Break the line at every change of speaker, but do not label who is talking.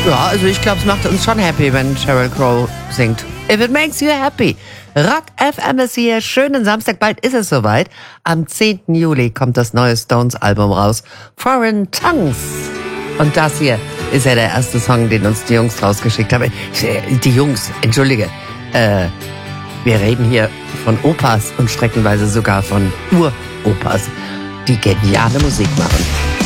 Ja, also ich glaube, es macht uns schon happy, wenn Sheryl Crow singt. If it makes you happy. Rock FM ist hier. Schönen Samstag. Bald ist es soweit. Am 10. Juli kommt das neue Stones-Album raus. Foreign Tongues. Und das hier ist ja der erste Song, den uns die Jungs rausgeschickt haben. Die Jungs, entschuldige. Wir reden hier von Opas und streckenweise sogar von Uropas, die geniale Musik machen.